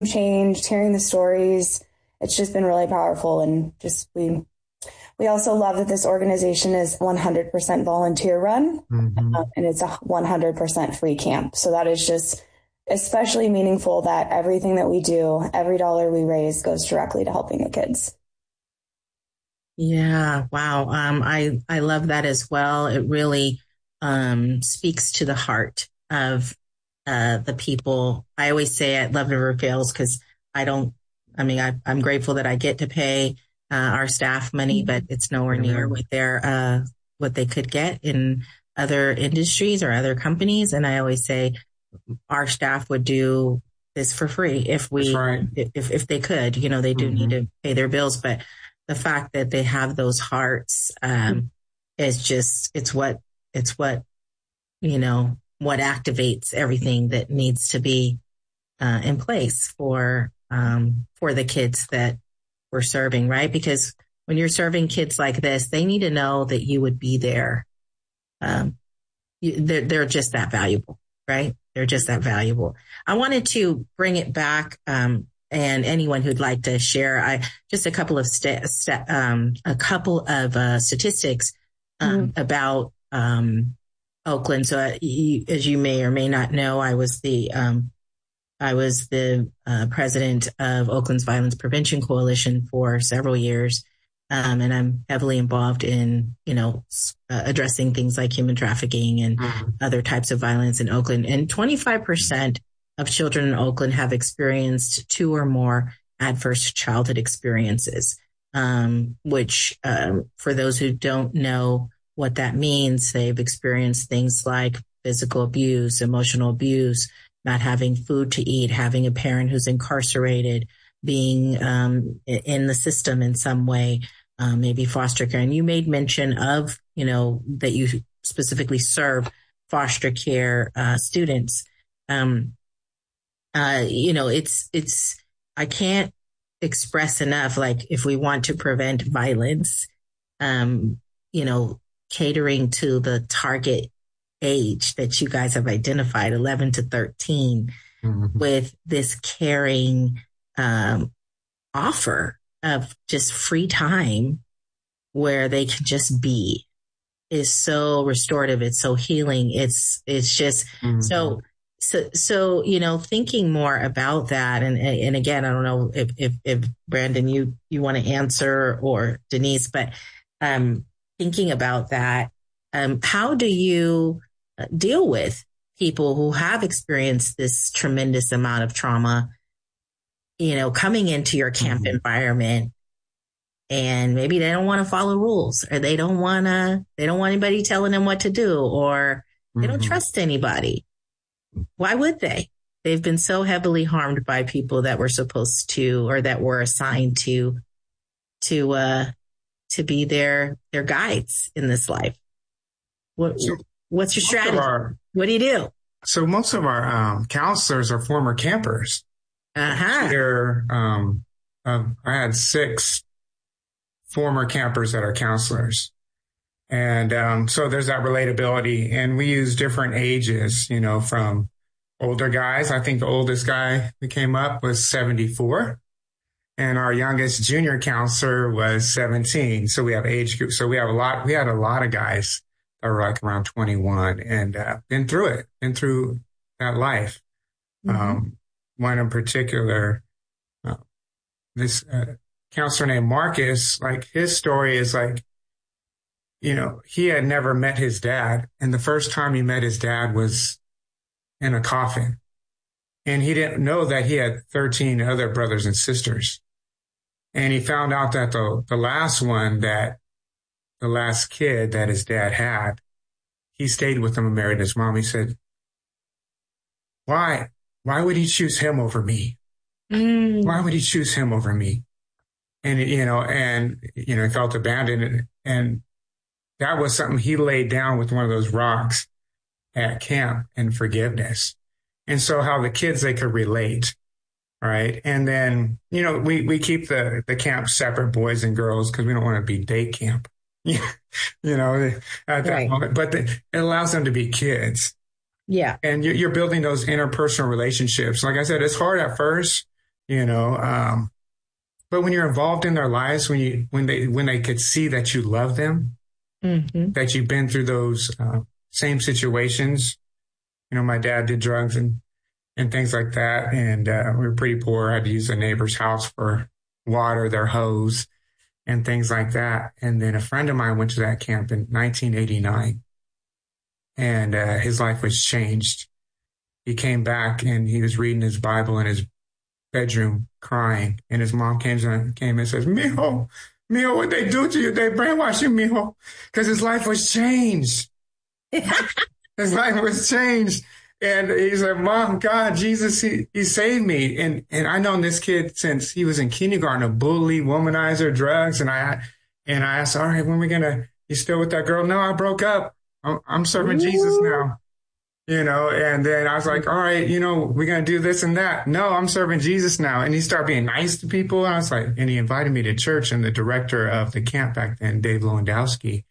changed, hearing the stories. It's just been really powerful. And just we also love that this organization is 100% volunteer run, and it's a 100% free camp. So that is just especially meaningful that everything that we do, every dollar we raise goes directly to helping the kids. Yeah. Wow. I love that as well. It really speaks to the heart of the people. I always say at Love Never Fails because I'm grateful that I get to pay our staff money, but it's nowhere near what they could get in other industries or other companies. And I always say our staff would do this for free if they could. They do need to pay their bills, but the fact that they have those hearts is just what activates everything that needs to be in place for the kids that we're serving, right? Because when you're serving kids like this, they need to know that you would be there. They're just that valuable, right? They're just that valuable. I wanted to bring it back, and anyone who'd like to share, just a couple of statistics about Oakland. So, as you may or may not know, I was the president of Oakland's Violence Prevention Coalition for several years. And I'm heavily involved in, addressing things like human trafficking and other types of violence in Oakland. And 25% of children in Oakland have experienced 2 or more adverse childhood experiences, which for those who don't know what that means, they've experienced things like physical abuse, emotional abuse, not having food to eat, having a parent who's incarcerated, being in the system in some way, maybe foster care. And you made mention of, that you specifically serve foster care students. It's I can't express enough, like if we want to prevent violence, catering to the target age that you guys have identified, 11 to 13, with this caring offer of just free time where they can just be, is so restorative. It's so healing. It's just so, thinking more about that. And again, I don't know if Brandon, you want to answer, or Denise, but thinking about that, how do you deal with people who have experienced this tremendous amount of trauma, coming into your camp environment, and maybe they don't want to follow rules, or they don't want anybody telling them what to do, or they don't trust anybody. Why would they? They've been so heavily harmed by people that were supposed to, or that were assigned to be their guides in this life. What's your strategy? What do you do? So most of our counselors are former campers. I had 6 former campers that are counselors. And so there's that relatability. And we use different ages, from older guys. I think the oldest guy that came up was 74. And our youngest junior counselor was 17. So we have age groups. So we had a lot of guys that were like around 21 and been through that life. One in particular, this counselor named Marcus, like his story is like, he had never met his dad. And the first time he met his dad was in a coffin. And he didn't know that he had 13 other brothers and sisters. And he found out that the last kid that his dad had, he stayed with him and married his mom. He said, why would he choose him over me? Why would he choose him over me? And, he felt abandoned. And that was something he laid down with one of those rocks at camp, in forgiveness. And so how the kids, they could relate. Right. And then, we keep the camp separate, boys and girls, because we don't want to be day camp, at that moment. But it allows them to be kids. Yeah. And you're building those interpersonal relationships. Like I said, it's hard at first But when you're involved in their lives, when they could see that you love them, that you've been through those same situations. My dad did drugs and things like that. And we were pretty poor. I had to use a neighbor's house for water, their hose, and things like that. And then a friend of mine went to that camp in 1989, and his life was changed. He came back and he was reading his Bible in his bedroom crying. And his mom came and says, Mijo, what they do to you? They brainwash you, Mijo. Because his life was changed. His life was changed. And he's like, Mom, God, Jesus, he saved me. And I've known this kid since he was in kindergarten, a bully, womanizer, drugs. And I asked, all right, you still with that girl? No, I broke up. I'm serving Jesus now. And then I was like, all right, we're going to do this and that. No, I'm serving Jesus now. And he started being nice to people. And I was like, and he invited me to church, and the director of the camp back then, Dave Lewandowski,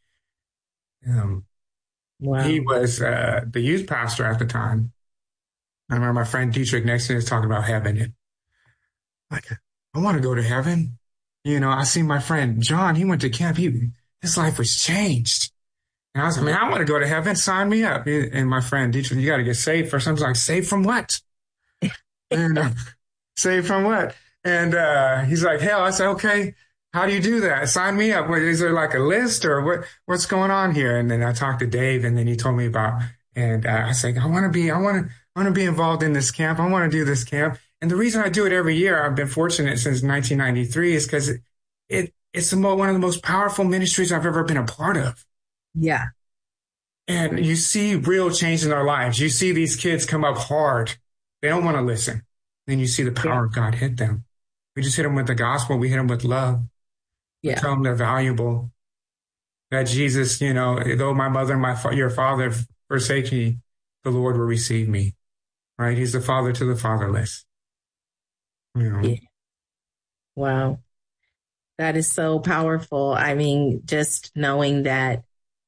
wow. He was the youth pastor at the time. I remember my friend Dietrich next to me was talking about heaven. And like, I want to go to heaven. I see my friend John, he went to camp. His life was changed. And I was like, man, I want to go to heaven. Sign me up. And my friend Dietrich, you got to get saved first. I was like, saved from what? And saved from what? And he's like, hell. I said, okay, how do you do that? Sign me up. Is there like a list or what's going on here? And then I talked to Dave, and then he told me about, and I said, I want to be involved in this camp. I want to do this camp. And the reason I do it every year, I've been fortunate since 1993, is because it's one of the most powerful ministries I've ever been a part of. Yeah. And you see real change in their lives. You see these kids come up hard. They don't want to listen. Then you see the power of God hit them. We just hit them with the gospel. We hit them with love. Yeah. We tell them they're valuable. That Jesus, though my mother and your father forsake me, the Lord will receive me. Right? He's the father to the fatherless. Yeah. Wow. That is so powerful. I mean, just knowing that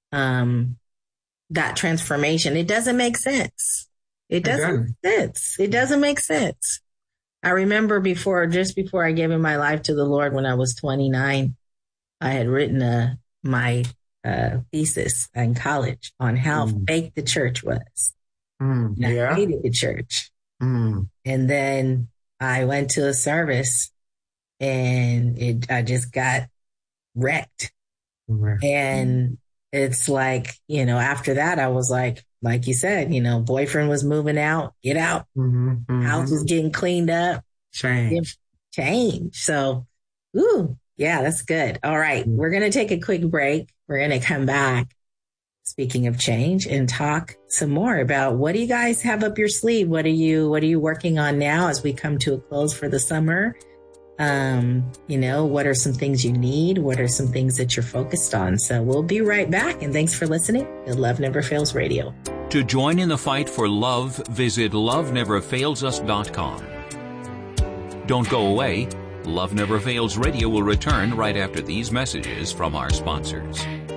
that transformation, it doesn't make sense. It doesn't make sense. I remember just before I gave my life to the Lord when I was 29, I had written my thesis in college on how fake the church was. I hated the church. And then I went to a service, and I just got wrecked. And it's like, after that, I was like you said, boyfriend was moving out, get out. House was getting cleaned up. Change. So, yeah, that's good. All right. We're going to take a quick break. We're going to come back, speaking of change, and talk some more about what do you guys have up your sleeve? What are you working on now as we come to a close for the summer? What are some things you need? What are some things that you're focused on? So we'll be right back. And thanks for listening to Love Never Fails Radio. To join in the fight for love, visit loveneverfailsus.com. Don't go away. Love Never Fails Radio will return right after these messages from our sponsors.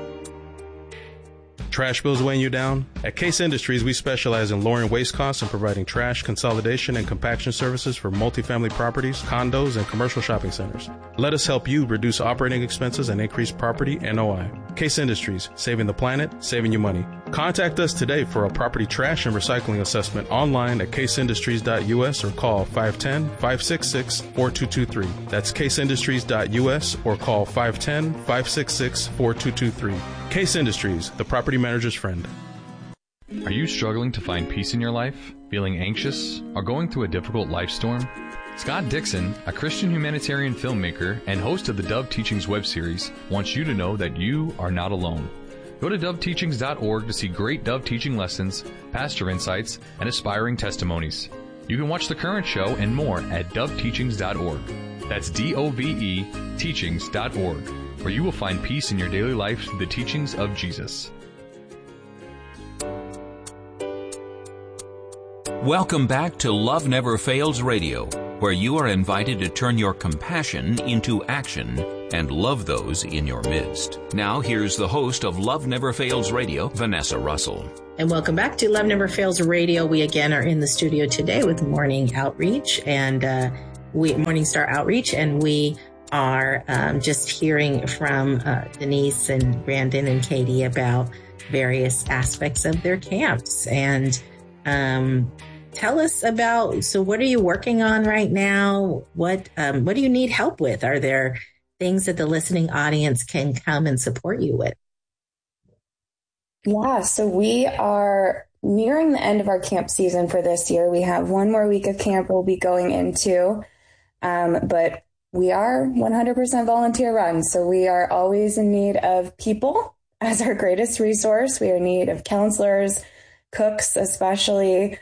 Trash bills weighing you down? At Case Industries, we specialize in lowering waste costs and providing trash consolidation and compaction services for multifamily properties, condos, and commercial shopping centers. Let us help you reduce operating expenses and increase property NOI. Case Industries, saving the planet, saving you money. Contact us today for a property trash and recycling assessment online at caseindustries.us or call 510-566-4223. That's caseindustries.us or call 510-566-4223. Case Industries, the property manager's friend. Are you struggling to find peace in your life, feeling anxious, or going through a difficult life storm? Scott Dixon, a Christian humanitarian filmmaker and host of the Dove Teachings web series, wants you to know that you are not alone. Go to doveteachings.org to see great Dove teaching lessons, pastor insights, and aspiring testimonies. You can watch the current show and more at doveteachings.org. That's DOVE teachings.org, where you will find peace in your daily life through the teachings of Jesus. Welcome back to Love Never Fails Radio, where you are invited to turn your compassion into action and love those in your midst. Now, here's the host of Love Never Fails Radio, Vanessa Russell. And welcome back to Love Never Fails Radio. We again are in the studio today with Morning Outreach, and Morning Star Outreach, and we are just hearing from Denise and Brandon and Katie about various aspects of their camps. And tell us about, so what are you working on right now? What do you need help with? Are there things that the listening audience can come and support you with? Yeah, so we are nearing the end of our camp season for this year. We have one more week of camp we'll be going into, but we are 100% volunteer run. So we are always in need of people as our greatest resource. We are in need of counselors, cooks especially,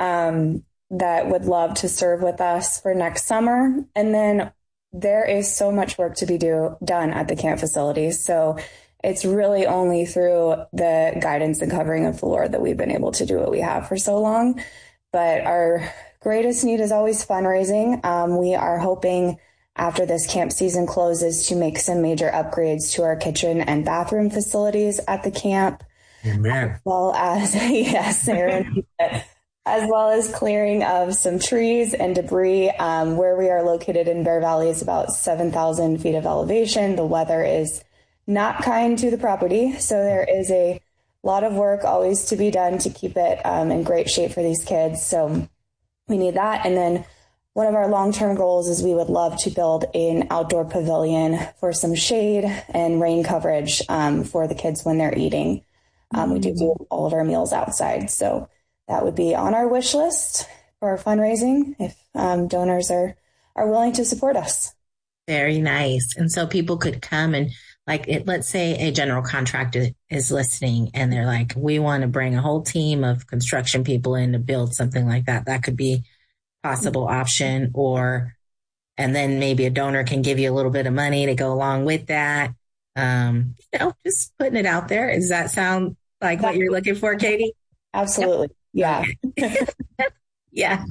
that would love to serve with us for next summer. And then there is so much work to be done at the camp facilities. So it's really only through the guidance and covering of the Lord that we've been able to do what we have for so long. But our greatest need is always fundraising. We are hoping after this camp season closes to make some major upgrades to our kitchen and bathroom facilities at the camp. Amen. As well as, yes, Aaron, as well as clearing of some trees and debris. Where we are located in Bear Valley is about 7,000 feet of elevation. The weather is not kind to the property. So there is a lot of work always to be done to keep it in great shape for these kids. So we need that. And then one of our long-term goals is we would love to build an outdoor pavilion for some shade and rain coverage for the kids when they're eating. We do all of our meals outside. So that would be on our wish list for fundraising if donors are willing to support us. Very nice. And so people could come and let's say a general contractor is listening and they're like, we want to bring a whole team of construction people in to build something like that. That could be a possible option. And then maybe a donor can give you a little bit of money to go along with that. Just putting it out there. Does that sound like what you're looking for, Katie? Absolutely. Yeah. Yeah.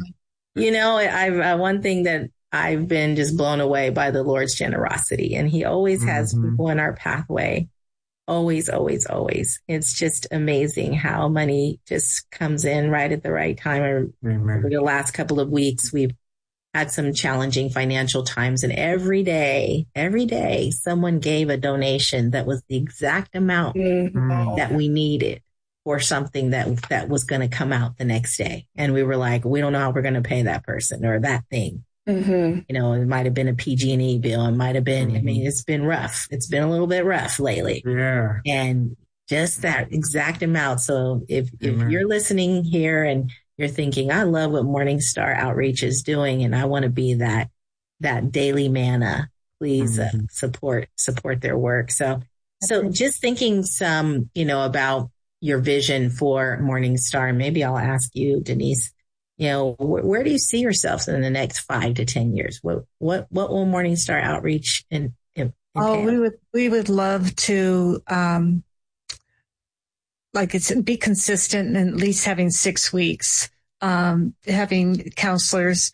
One thing that I've been just blown away by the Lord's generosity, and he always has people in our pathway. Always, always, always. It's just amazing how money just comes in right at the right time. Over the last couple of weeks, we've had some challenging financial times, and every day, someone gave a donation that was the exact amount that we needed for something that was going to come out the next day. And we were like, we don't know how we're going to pay that person or that thing. It might have been a PG&E bill. It might have been, it's been rough. It's been a little bit rough lately. Yeah. And just that exact amount. So if you're listening here and you're thinking, I love what Morning Star Outreach is doing, and I want to be that daily manna, please support their work. So just thinking some, about your vision for Morning Star, maybe I'll ask you, Denise, where do you see yourselves in the next 5 to 10 years? What will Morning Star Outreach entail? We would love to, be consistent and at least having 6 weeks, having counselors.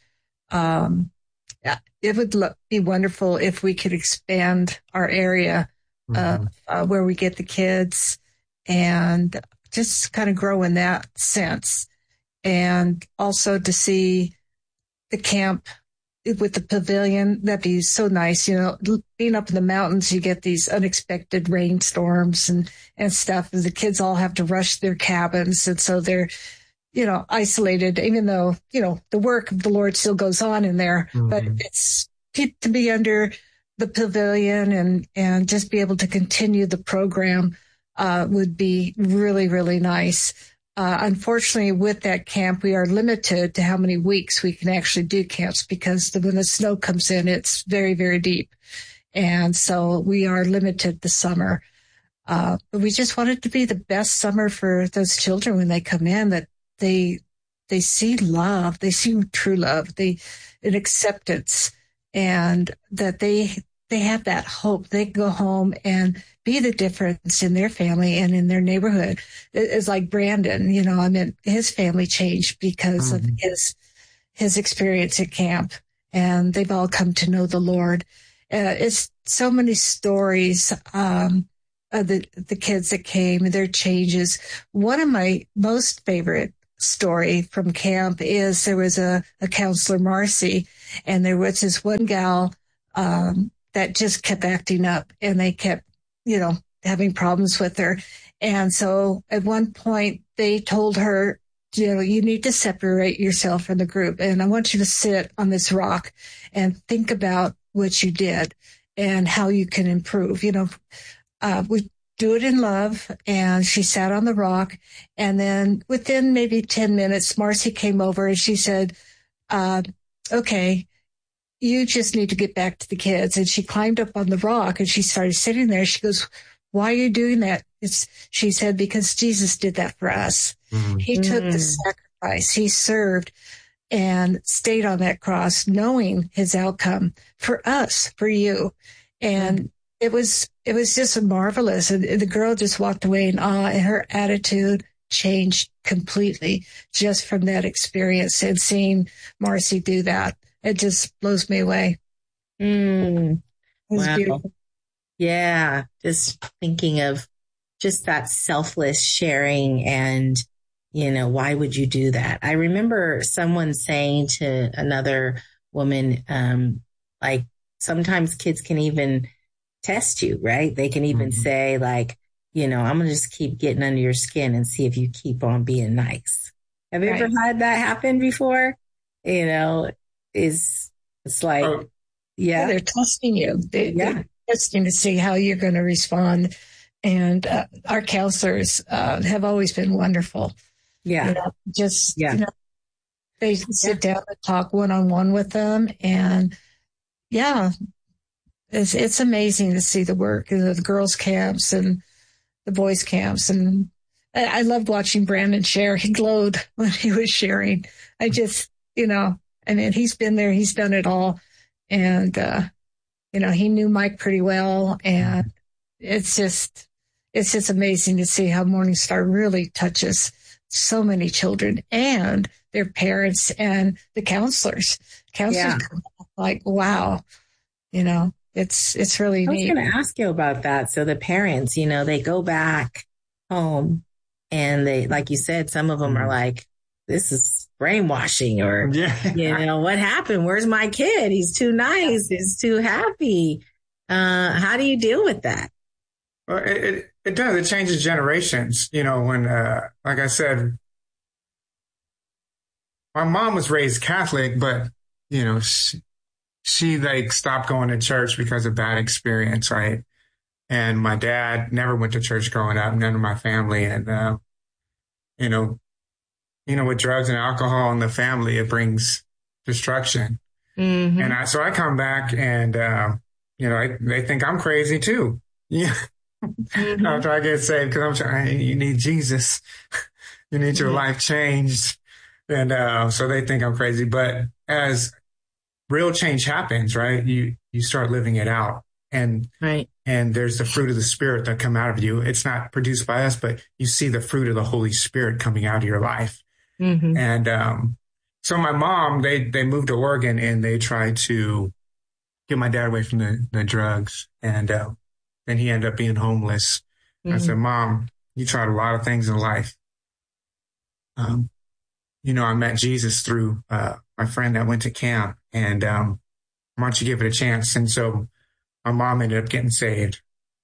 It would be wonderful if we could expand our area, where we get the kids and just kind of grow in that sense. And also to see the camp with the pavilion, that'd be so nice. Being up in the mountains, you get these unexpected rainstorms and stuff. And the kids all have to rush their cabins. And so they're, isolated, even though, the work of the Lord still goes on in there. But it's to be under the pavilion and just be able to continue the program would be really, really nice. Unfortunately, with that camp, we are limited to how many weeks we can actually do camps because when the snow comes in, it's very, very deep. And so we are limited this summer. But we just want it to be the best summer for those children when they come in, that they see love, they see true love, an acceptance, and that they have that hope. They can go home and be the difference in their family and in their neighborhood. It's like Brandon, his family changed because of his experience at camp, and they've all come to know the Lord. It's so many stories of the kids that came and their changes. One of my most favorite story from camp is there was a counselor, Marcy, And there was this one gal that just kept acting up, and they kept, having problems with her. And so at one point they told her, you need to separate yourself from the group. And I want you to sit on this rock and think about what you did and how you can improve. We do it in love. And she sat on the rock. And then within maybe 10 minutes, Marcy came over and she said, okay, you just need to get back to the kids. And she climbed up on the rock and she started sitting there. She goes, why are you doing that? She said, because Jesus did that for us. Mm-hmm. He took the sacrifice. He served and stayed on that cross, knowing his outcome for us, for you. And it was just marvelous. And the girl just walked away in awe, and her attitude changed completely just from that experience and seeing Marcy do that. It just blows me away. It was beautiful. Yeah. Just thinking of just that selfless sharing and, why would you do that? I remember someone saying to another woman, like sometimes kids can even test you, right? They can even say like, I'm going to just keep getting under your skin and see if you keep on being nice. Have you ever had that happen before? It's like, yeah, they're testing you. They're testing to see how you're going to respond. And our counselors have always been wonderful. Yeah. They sit down and talk one-on-one with them. And it's amazing to see the work, the girls' camps and the boys' camps. And I loved watching Brandon share. He glowed when he was sharing. I just, he's been there, he's done it all. And, he knew Mike pretty well. And it's just amazing to see how Morning Star really touches so many children and their parents and the counselors. Like, wow, it's really neat. I was going to ask you about that. So the parents, they go back home and they, like you said, some of them are like, this is brainwashing, or, what happened? Where's my kid? He's too nice. He's too happy. How do you deal with that? Well, it does. It changes generations. When, like I said, my mom was raised Catholic, but, she like stopped going to church because of bad experience, right? And my dad never went to church growing up, none of my family. And, with drugs and alcohol in the family, it brings destruction. Mm-hmm. And so I come back and, they think I'm crazy too. Yeah. Mm-hmm. After I get saved, because I'm trying, you need Jesus. You need your life changed. And so they think I'm crazy. But as real change happens, right, you start living it out. And there's the fruit of the Spirit that come out of you. It's not produced by us, but you see the fruit of the Holy Spirit coming out of your life. Mm-hmm. And so my mom, they moved to Oregon and they tried to get my dad away from the drugs. And then he ended up being homeless. Mm-hmm. I said, Mom, you tried a lot of things in life. I met Jesus through my friend that went to camp, and why don't you give it a chance? And so my mom ended up getting saved.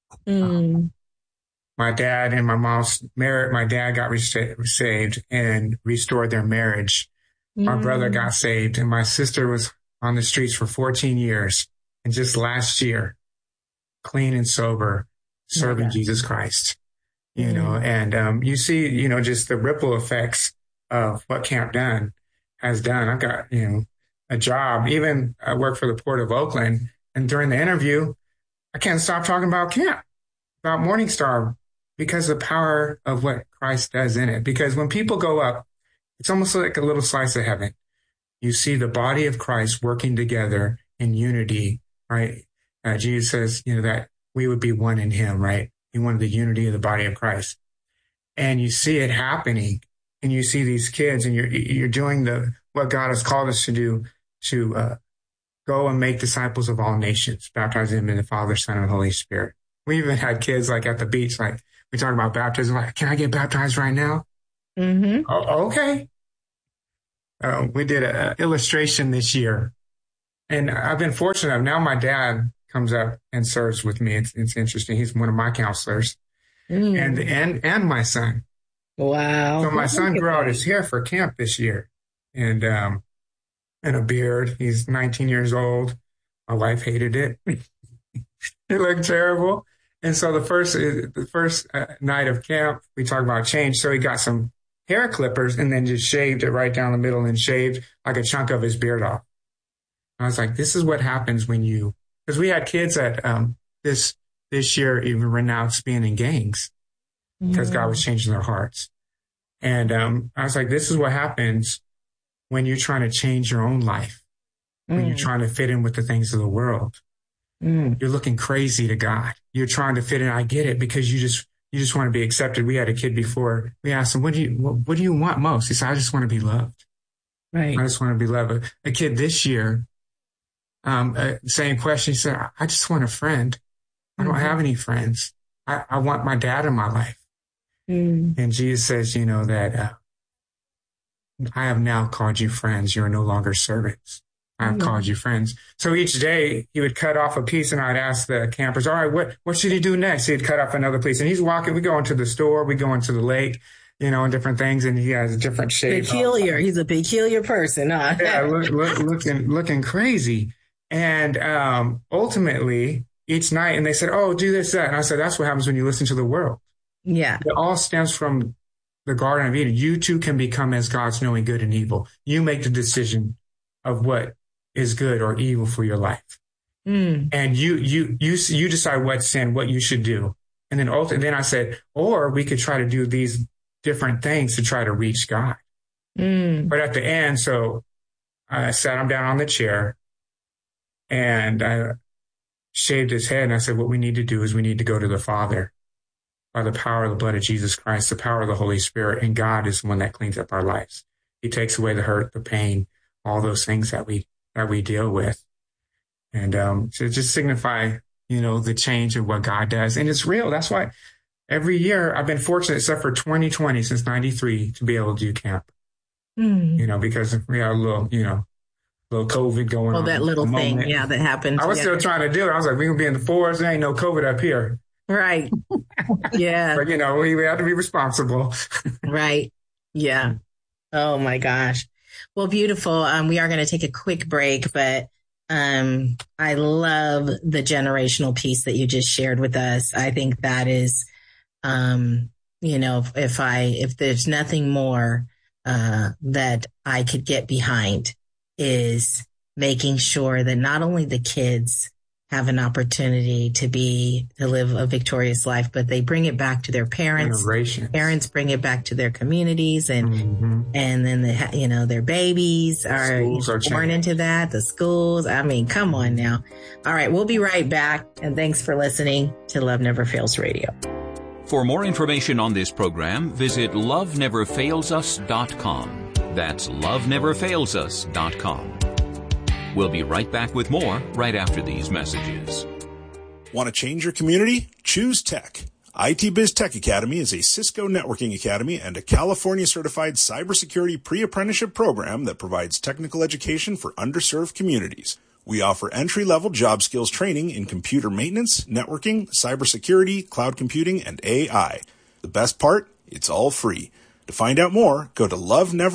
My dad and my mom's married. My dad got saved and restored their marriage. My brother got saved, and my sister was on the streets for 14 years. And just last year, clean and sober, serving Jesus Christ. And you see, just the ripple effects of what Camp Dunn has done. I've got, a job. Even I work for the Port of Oakland. And during the interview, I can't stop talking about camp, about Morning Star, because of the power of what Christ does in it. Because when people go up, it's almost like a little slice of heaven. You see the body of Christ working together in unity, right? Jesus says, that we would be one in him, right? He wanted the unity of the body of Christ. And you see it happening, and you see these kids, and you're doing what God has called us to do, to go and make disciples of all nations, baptizing them in the Father, Son, and Holy Spirit. We even had kids like at the beach, like we talk about baptism, like, can I get baptized right now? Mm-hmm. Oh, okay. We did an illustration this year And I've been fortunate. Now my dad comes up and serves with me. It's interesting. He's one of my counselors, and my son. Wow. So my son grew out his hair for camp this year, and a beard. He's 19 years old. My wife hated it. It looked terrible. And so the first night of camp, we talked about change. So he got some hair clippers and then just shaved it right down the middle and shaved like a chunk of his beard off. I was like, this is what happens when because we had kids that this year even renounced being in gangs because God was changing their hearts. And I was like, this is what happens when you're trying to change your own life, when you're trying to fit in with the things of the world. You're looking crazy to God. You're trying to fit in. I get it, because you just want to be accepted. We had a kid before. We asked him, what do you want most? He said, I just want to be loved. Right. I just want to be loved. A kid this year, same question. He said, I just want a friend. I don't have any friends. I want my dad in my life. And Jesus says, that I have now called you friends. You are no longer servants. I have called you friends. So each day he would cut off a piece, and I'd ask the campers, all right, what should he do next? He'd cut off another piece, and he's walking. We go into the store, we go into the lake, and different things, and he has different shapes. Peculiar. He's a peculiar person, huh? Yeah, looking crazy. And ultimately, each night, and they said, oh, do this, that. And I said, that's what happens when you listen to the world. Yeah. It all stems from the Garden of Eden. You too can become as God's, knowing good and evil. You make the decision of what is good or evil for your life. And you decide what's sin, what you should do. And then I said, or we could try to do these different things to try to reach God. But at the end, so I sat him down on the chair and I shaved his head, and I said, what we need to do is we need to go to the Father by the power of the blood of Jesus Christ, the power of the Holy Spirit. And God is the one that cleans up our lives. He takes away the hurt, the pain, all those things that we deal with. And to just signify, the change of what God does. And it's real. That's why every year I've been fortunate, except for 2020, since 93, to be able to do camp. Because we had a little COVID going on. Oh, that little thing, that happened. I was still trying to do it. I was like, we're going to be in the forest. There ain't no COVID up here. Right. Yeah. But, we have to be responsible. Right. Yeah. Oh, my gosh. Well, beautiful. We are going to take a quick break, but I love the generational piece that you just shared with us. I think that is, if there's nothing more that I could get behind, is making sure that not only the kids have an opportunity to live a victorious life, but they bring it back to their parents. Parents bring it back to their communities, and then their babies are born into that. The schools. I mean, come on now. All right, we'll be right back, and thanks for listening to Love Never Fails Radio. For more information on this program, visit loveneverfailsus.com. That's loveneverfailsus.com. We'll be right back with more right after these messages. Want to change your community? Choose Tech. IT Biz Tech Academy is a Cisco networking academy and a California-certified cybersecurity pre-apprenticeship program that provides technical education for underserved communities. We offer entry-level job skills training in computer maintenance, networking, cybersecurity, cloud computing, and AI. The best part? It's all free. To find out more, go to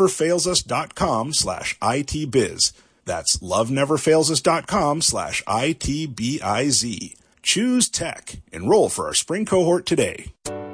loveneverfailsus.com/ITbiz. That's loveneverfailsus.com/ITBIZ. Choose Tech. Enroll for our spring cohort today.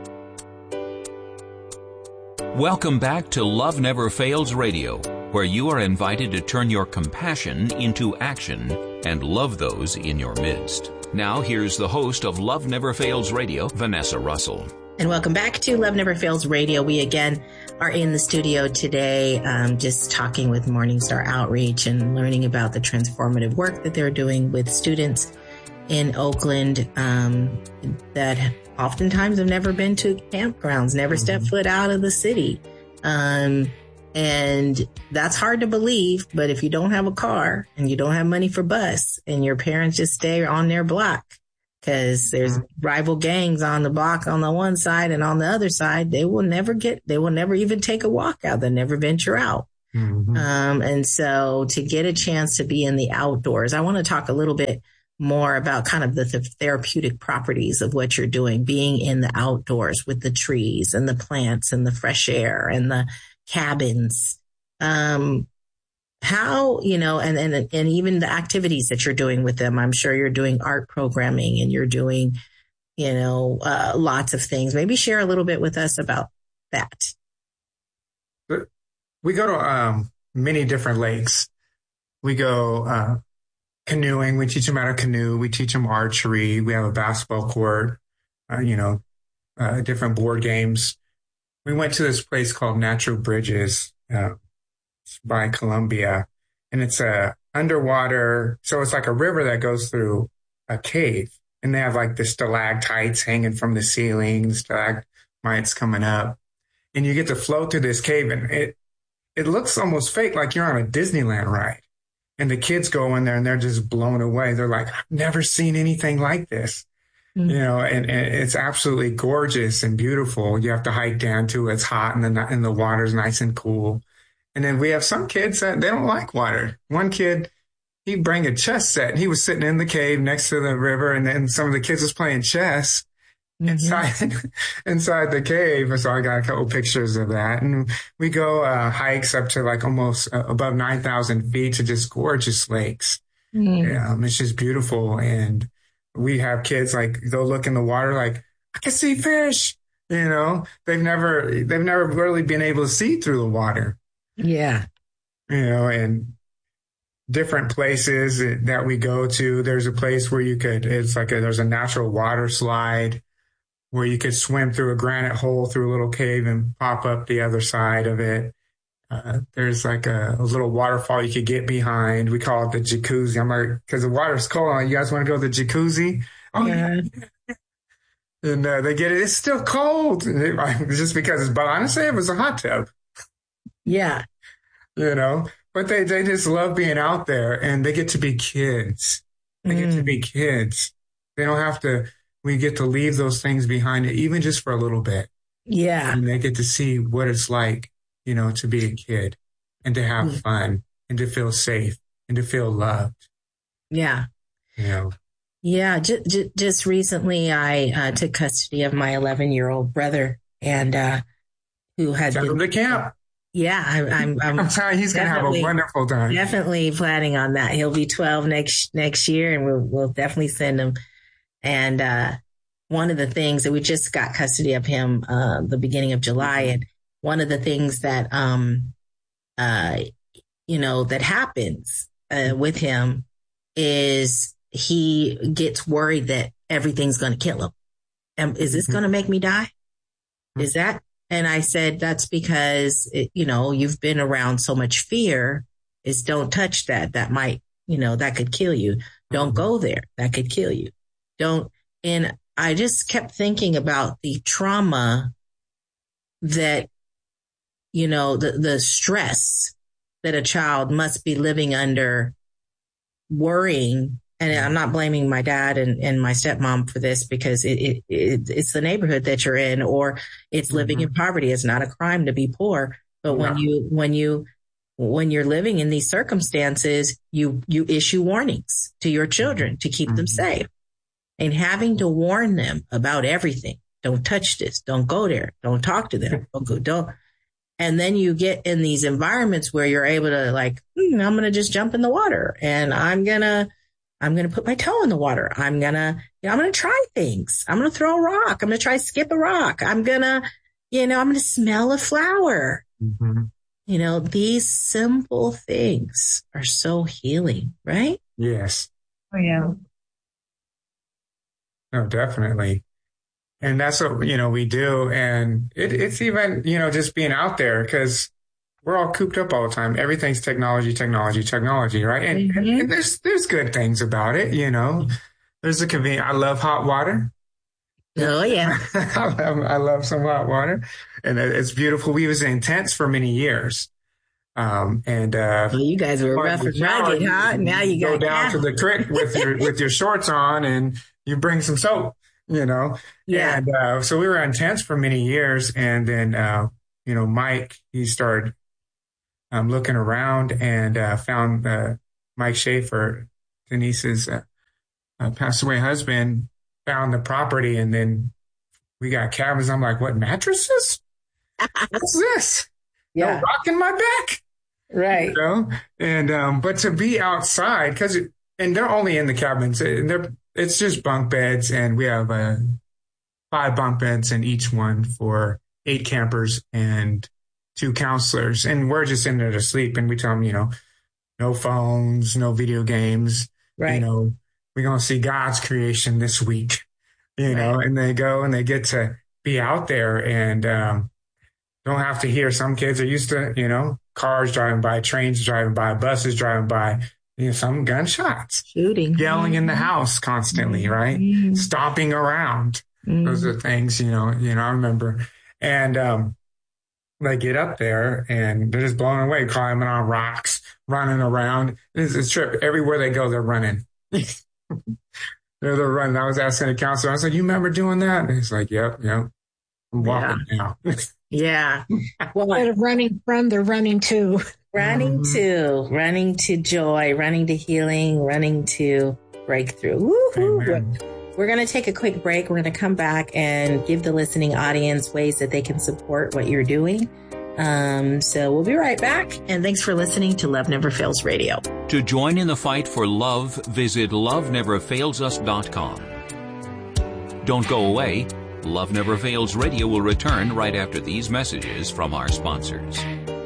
Welcome back to Love Never Fails Radio, where you are invited to turn your compassion into action and love those in your midst. Now here's the host of Love Never Fails Radio, Vanessa Russell. And welcome back to Love Never Fails Radio. We again are in the studio today, just talking with Morningstar Outreach and learning about the transformative work that they're doing with students in Oakland that oftentimes have never been to campgrounds, never stepped foot out of the city. And that's hard to believe, but if you don't have a car and you don't have money for bus and your parents just stay on their block, because there's rival gangs on the block on the one side, and on the other side, they will never even take a walk out. They'll never venture out. Mm-hmm. And so to get a chance to be in the outdoors, I want to talk a little bit more about kind of the therapeutic properties of what you're doing, being in the outdoors with the trees and the plants and the fresh air and the cabins. How, and even the activities that you're doing with them. I'm sure you're doing art programming and you're doing, lots of things. Maybe share a little bit with us about that. We go to many different lakes. We go canoeing. We teach them how to canoe. We teach them archery. We have a basketball court, different board games. We went to this place called Natural Bridges by Columbia, and it's underwater. So it's like a river that goes through a cave, and they have like the stalactites hanging from the ceiling, stalagmites coming up, and you get to float through this cave, and it looks almost fake, like you're on a Disneyland ride. And the kids go in there and they're just blown away. They're like, I've never seen anything like this. Mm-hmm. And it's absolutely gorgeous and beautiful. You have to hike down to it. It's hot and the water's nice and cool. And then we have some kids that they don't like water. One kid, he'd bring a chess set, and he was sitting in the cave next to the river, and then some of the kids was playing chess inside the cave. So I got a couple pictures of that. And we go hikes up to like almost above 9,000 feet to just gorgeous lakes. It's just beautiful. And we have kids like they'll look in the water like, I can see fish. They've never really been able to see through the water. Yeah. And different places that we go to, there's a place where there's a natural water slide where you could swim through a granite hole through a little cave and pop up the other side of it. There's like a little waterfall you could get behind. We call it the jacuzzi. I'm like, because the water's cold. You guys want to go to the jacuzzi? Oh, yeah. And they get it. It's still cold. Just because but honestly, it was a hot tub. Yeah. But they just love being out there, and they get to be kids. They get to be kids. They don't have to. We get to leave those things behind, even just for a little bit. Yeah. And they get to see what it's like, to be a kid and to have fun and to feel safe and to feel loved. Yeah. Yeah. Just recently, I took custody of my 11-year-old brother, and who had been to camp. Yeah, I'm telling you, he's going to have a wonderful time. Definitely planning on that. He'll be 12 next year, and we'll definitely send him. And one of the things that we just got custody of him the beginning of July, and one of the things that that happens with him is he gets worried that everything's going to kill him. Is this going to make me die? Is that? And I said, that's because, you've been around so much fear, is don't touch that. That might, that could kill you. Don't go there. That could kill you. Don't. And I just kept thinking about the trauma that, the stress that a child must be living under, worrying. And I'm not blaming my dad and my stepmom for this, because it's the neighborhood that you're in, or it's living in poverty. It's not a crime to be poor. But when you're living in these circumstances, you issue warnings to your children to keep them safe, and having to warn them about everything. Don't touch this. Don't go there. Don't talk to them. Don't. And then you get in these environments where you're able to I'm going to just jump in the water, and I'm going to put my toe in the water. I'm going to try things. I'm going to throw a rock. I'm going to try skip a rock. I'm going to smell a flower. Mm-hmm. These simple things are so healing, right? Yes. Oh, yeah. No, definitely. And that's what, we do. And it's even, just being out there, because we're all cooped up all the time. Everything's technology, right? And there's good things about it, There's a convenience. I love hot water. Oh, yeah. I love some hot water. And it's beautiful. We was in tents for many years. Well, you guys were rough and rugged, huh? Now you go down to the creek with your shorts on, and you bring some soap, Yeah. And so we were in tents for many years. And then, Mike, he started looking around and found Mike Schaefer, Denise's passed away husband, found the property, and then we got cabins. I'm like, what, mattresses? What's this? Yeah. No rock in my back? Right. You know? And, but to be outside, and they're only in the cabins, and it's just bunk beds, and we have 5 bunk beds in each one for 8 campers and 2 counselors. And we're just in there to sleep, and we tell them, no phones, no video games. Right. We're going to see God's creation this week, and they go and they get to be out there and don't have to hear. Some kids are used to, cars driving by, trains driving by, buses driving by, some gunshots, shooting, yelling in the house constantly, right? Stomping around. Those are things, I remember. And they get up there and they're just blown away, climbing on rocks, running around. It's a trip. Everywhere they go, they're running. They're running. I was asking the counselor, I said, you remember doing that? And he's like, yep. I'm walking now. Yeah. Well, instead of running from, they're running to. Running to joy, running to healing, running to breakthrough. Woo-hoo. We're going to take a quick break. We're going to come back and give the listening audience ways that they can support what you're doing. So we'll be right back. And thanks for listening to Love Never Fails Radio. To join in the fight for love, visit loveneverfailsus.com. Don't go away. Love Never Fails Radio will return right after these messages from our sponsors.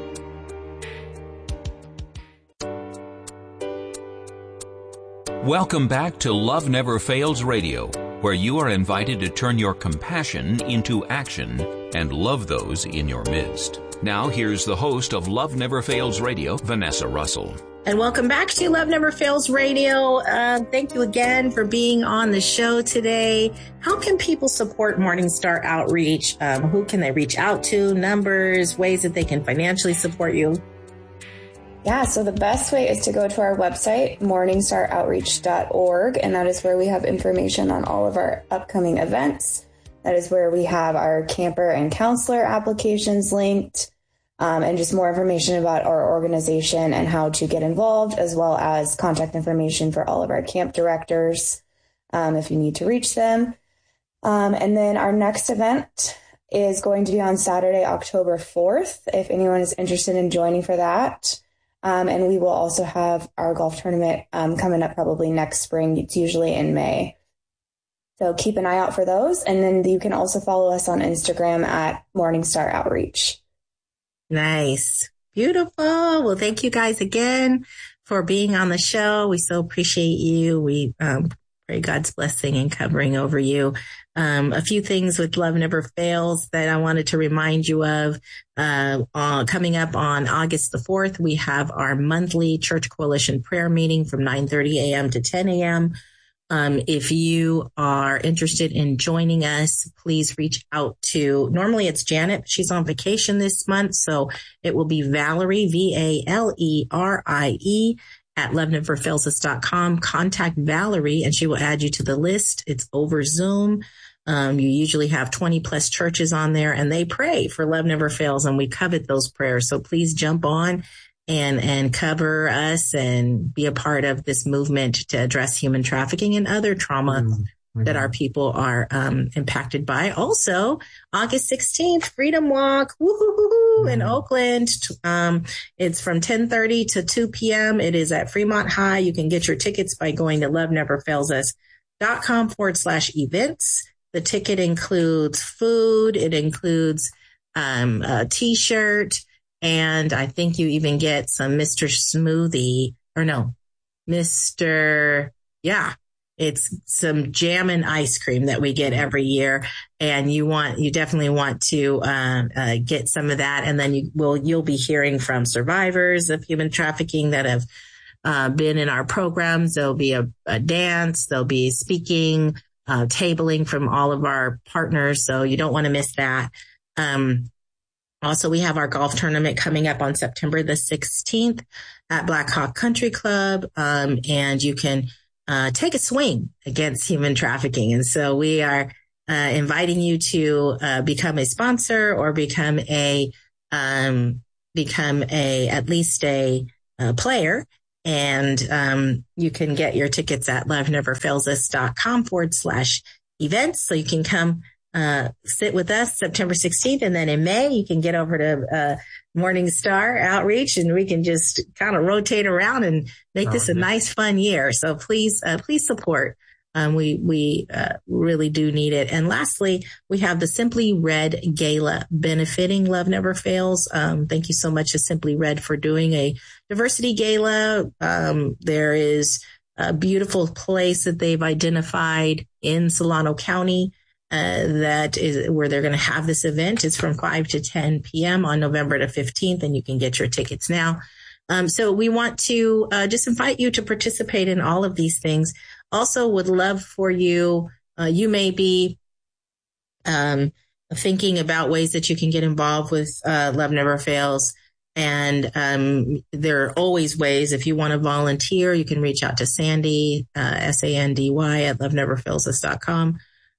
Welcome back to Love Never Fails Radio, where you are invited to turn your compassion into action and love those in your midst. Now, here's the host of Love Never Fails Radio, Vanessa Russell. And welcome back to Love Never Fails Radio. Thank you again for being on the show today. How can people support Morning Star Outreach? Who can they reach out to? Numbers, ways that they can financially support you? Yeah, so the best way is to go to our website, morningstaroutreach.org, and that is where we have information on all of our upcoming events. That is where we have our camper and counselor applications linked, and just more information about our organization and how to get involved, as well as contact information for all of our camp directors if you need to reach them. And then our next event is going to be on Saturday, October 4th, if anyone is interested in joining for that. And we will also have our golf tournament coming up probably next spring. It's usually in May. So keep an eye out for those. And then you can also follow us on Instagram at Morningstar Outreach. Nice. Beautiful. Well, thank you guys again for being on the show. We so appreciate you. We pray God's blessing and covering over you. A few things with Love Never Fails that I wanted to remind you of. Coming up on August the 4th, we have our monthly Church Coalition prayer meeting from 9:30 a.m. to 10 a.m. If you are interested in joining us, please reach out to, normally it's Janet. She's on vacation this month, so it will be Valerie, Valerie, at loveneverfailsus.com. Contact Valerie and she will add you to the list. It's over Zoom. You usually have 20 plus churches on there and they pray for Love Never Fails, and we covet those prayers. So please jump on and cover us and be a part of this movement to address human trafficking and other trauma that our people are impacted by. Also, August 16th, Freedom Walk in Oakland. It's from 10:30 to 2 p.m. It is at Fremont High. You can get your tickets by going to loveneverfailsus.com/events. The ticket includes food. It includes a T-shirt. And I think you even get some Mr. Smoothie, or no, it's some jam and ice cream that we get every year. And you definitely want to get some of that. And then you'll be hearing from survivors of human trafficking that have been in our programs. There'll be a dance, there'll be speaking, tabling from all of our partners. So you don't want to miss that. Also, we have our golf tournament coming up on September the 16th at Black Hawk Country Club. And you can take a swing against human trafficking. And so we are inviting you to become a sponsor or become a become at least a player. And you can get your tickets at loveneverfailsus.com/events. So you can come sit with us September 16th. And then in May, you can get over to Morning Star Outreach, and we can just kind of rotate around and make this a nice, fun year. So please support. We really do need it. And lastly, we have the Simply Red Gala benefiting Love Never Fails. Thank you so much to Simply Red for doing a diversity gala. There is a beautiful place that they've identified in Solano County that is where they're going to have this event. It's from 5 to 10 p.m. on November the 15th, and you can get your tickets now. So we want to just invite you to participate in all of these things. Also would love for you, you may be thinking about ways that you can get involved with Love Never Fails. And there are always ways. If you want to volunteer, you can reach out to Sandy, Sandy at loveneverfailsus.com.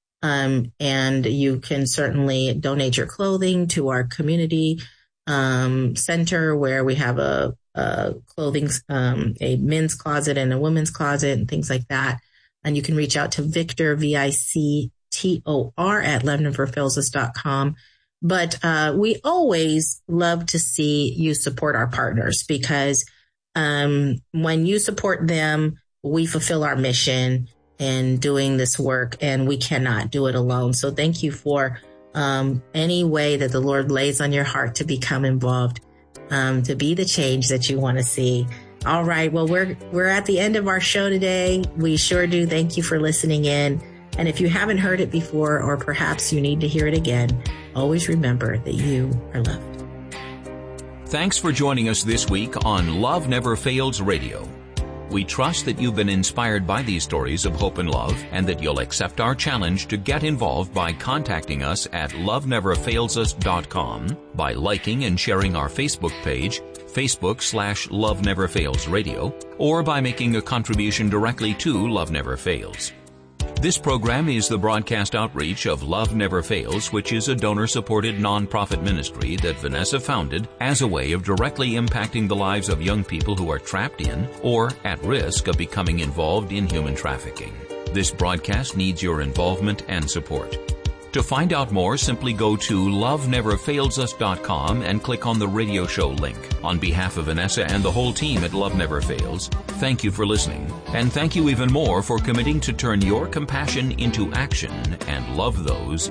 And you can certainly donate your clothing to our community center, where we have a clothing, a men's closet and a women's closet and things like that. And you can reach out to Victor, Victor at loveneverfailsus.com. But we always love to see you support our partners, because when you support them, we fulfill our mission in doing this work, and we cannot do it alone. So thank you for any way that the Lord lays on your heart to become involved, to be the change that you want to see. All right. Well, we're at the end of our show today. We sure do. Thank you for listening in. And if you haven't heard it before, or perhaps you need to hear it again, always remember that you are loved. Thanks for joining us this week on Love Never Fails Radio. We trust that you've been inspired by these stories of hope and love, and that you'll accept our challenge to get involved by contacting us at loveneverfailsus.com, by liking and sharing our Facebook page, Facebook.com/Love Never Fails Radio, or by making a contribution directly to Love Never Fails. This program is the broadcast outreach of Love Never Fails, which is a donor-supported nonprofit ministry that Vanessa founded as a way of directly impacting the lives of young people who are trapped in or at risk of becoming involved in human trafficking. This broadcast needs your involvement and support. To find out more, simply go to loveneverfailsus.com and click on the radio show link. On behalf of Vanessa and the whole team at Love Never Fails, thank you for listening. And thank you even more for committing to turn your compassion into action and love those